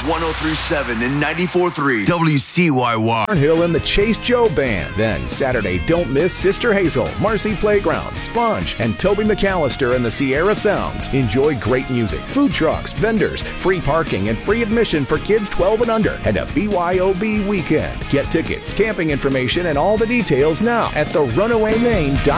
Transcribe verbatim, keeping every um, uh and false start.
one oh three point seven and ninety-four point three W C Y Y. Hill and the Chase Joe Band. Then Saturday, don't miss Sister Hazel, Marcy Playground, Sponge, and Toby McAllister and the Sierra Sounds. Enjoy great music, food trucks, vendors, free parking, and free admission for kids twelve and under, and a B Y O B weekend. Get tickets, camping information, and all the details now at the runaway maine dot com.